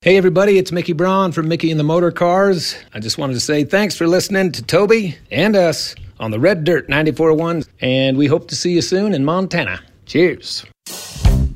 Hey everybody, it's Mickey Braun from Mickey and the Motor Cars. I just wanted to say thanks for listening to Toby and us on the Red Dirt 94.1, and we hope to see you soon in Montana. Cheers.